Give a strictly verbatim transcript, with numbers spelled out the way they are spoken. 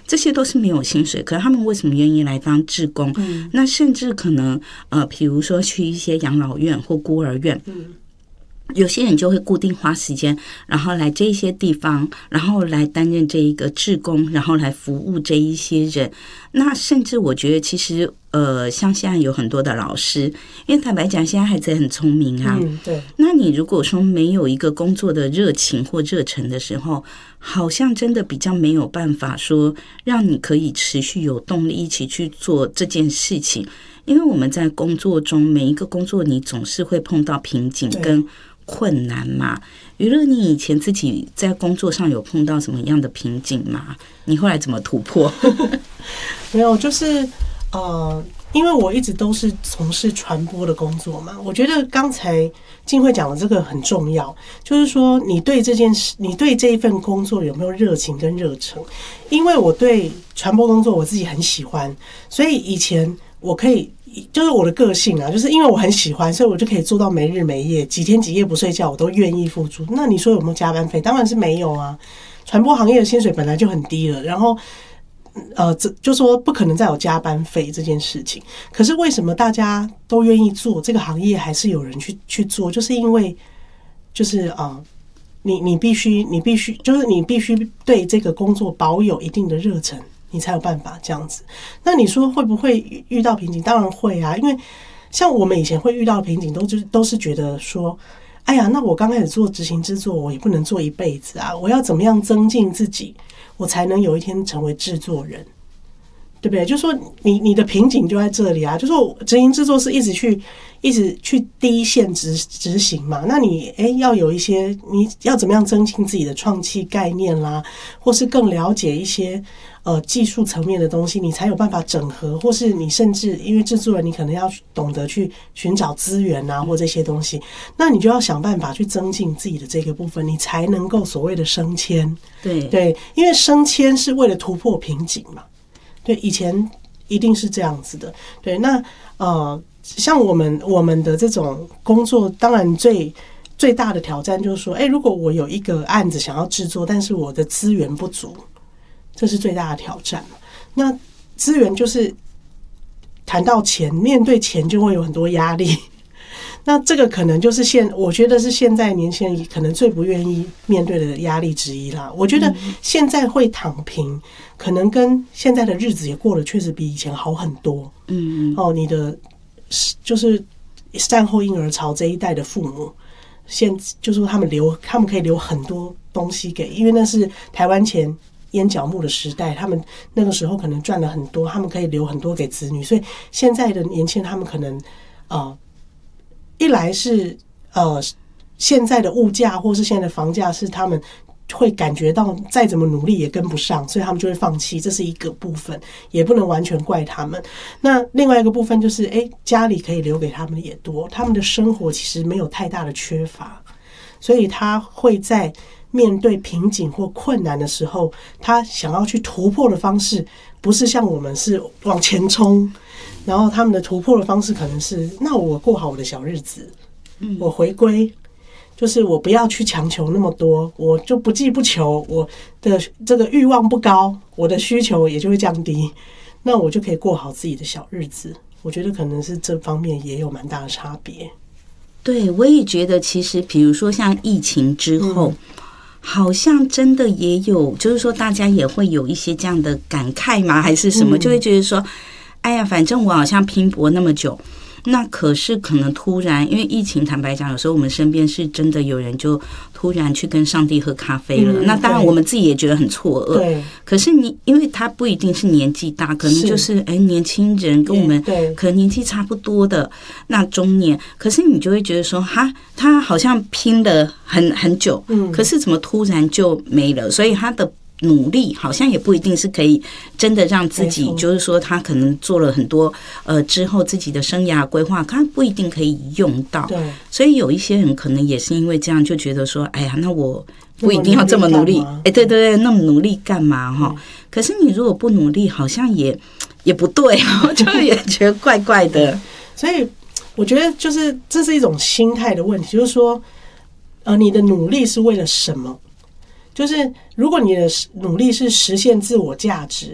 这些都是没有薪水，可是他们为什么愿意来当志工？嗯、那甚至可能呃，比如说去一些养老院或孤儿院。嗯，有些人就会固定花时间，然后来这一些地方，然后来担任这一个志工，然后来服务这一些人。那甚至我觉得，其实呃，像现在有很多的老师，因为坦白讲，现在孩子很聪明啊。 嗯，对。 那你如果说没有一个工作的热情或热忱的时候，好像真的比较没有办法说让你可以持续有动力一起去做这件事情。因为我们在工作中，每一个工作你总是会碰到瓶颈跟困难嘛。娱乐，你以前自己在工作上有碰到什么样的瓶颈吗？你后来怎么突破？ 没有，就是呃，因为我一直都是从事传播的工作嘛。我觉得刚才静慧讲的这个很重要，就是说你对这件事，你对这一份工作有没有热情跟热忱？因为我对传播工作我自己很喜欢，所以以前我可以。就是我的个性啊，就是因为我很喜欢，所以我就可以做到没日没夜，几天几夜不睡觉，我都愿意付出。那你说有没有加班费？当然是没有啊。传播行业的薪水本来就很低了，然后呃，就说不可能再有加班费这件事情。可是为什么大家都愿意做这个行业，还是有人去去做？就是因为就是啊、呃，你你必须你必须就是你必须对这个工作保有一定的热忱。你才有办法这样子。那你说会不会遇到瓶颈？当然会啊，因为像我们以前会遇到瓶颈，都是都是觉得说，哎呀，那我刚开始做执行制作，我也不能做一辈子啊，我要怎么样增进自己，我才能有一天成为制作人，对不对？就说你你的瓶颈就在这里啊，就说执行制作是一直去一直去第一线执执行嘛，那你哎要有一些你要怎么样增进自己的创气概念啦，或是更了解一些。呃，技术层面的东西，你才有办法整合，或是你甚至因为制作人，你可能要懂得去寻找资源啊，或这些东西，那你就要想办法去增进自己的这个部分，你才能够所谓的升迁。 对对，因为升迁是为了突破瓶颈嘛。对，以前一定是这样子的。对，那呃，像我们我们的这种工作，当然最最大的挑战就是说，哎，如果我有一个案子想要制作，但是我的资源不足。这是最大的挑战。那资源就是谈到钱，面对钱就会有很多压力。那这个可能就是现，我觉得是现在年轻人可能最不愿意面对的压力之一啦。我觉得现在会躺平，可能跟现在的日子也过得确实比以前好很多。嗯哦，你的就是战后婴儿潮这一代的父母，现就是他们留，他们可以留很多东西给，因为那是台湾前。烟角木的时代，他们那个时候可能赚了很多，他们可以留很多给子女，所以现在的年轻人他们可能呃，一来是呃现在的物价或是现在的房价是他们会感觉到再怎么努力也跟不上，所以他们就会放弃，这是一个部分，也不能完全怪他们。那另外一个部分就是，哎，家里可以留给他们的也多，他们的生活其实没有太大的缺乏，所以他会在。面对瓶颈或困难的时候，他想要去突破的方式，不是像我们是往前冲，然后他们的突破的方式可能是，那我过好我的小日子，我回归，就是我不要去强求那么多，我就不计不求，我的这个欲望不高，我的需求也就会降低，那我就可以过好自己的小日子。我觉得可能是这方面也有蛮大的差别。 对，我也觉得其实比如说像疫情之后、嗯好像真的也有，就是说大家也会有一些这样的感慨吗？还是什么？就会觉得说，哎呀，反正我好像拼搏那么久，那可是可能突然，因为疫情，坦白讲，有时候我们身边是真的有人就突然去跟上帝喝咖啡了。嗯、那当然，我们自己也觉得很错愕。对。可是你，因为他不一定是年纪大，可能就是哎年轻人跟我们可能年纪差不多的那中年，可是你就会觉得说，哈，他好像拼了很很久，嗯，可是怎么突然就没了？所以他的。努力好像也不一定是可以真的让自己，就是说他可能做了很多呃之后自己的生涯规划，他不一定可以用到。对，所以有一些人可能也是因为这样就觉得说，哎呀，那我不一定要这么努力。哎，对对对，那么努力干嘛哈？可是你如果不努力，好像也也不对，就也觉得怪怪的。 所以我觉得就是这是一种心态的问题，就是说，呃，你的努力是为了什么？就是如果你的努力是实现自我价值，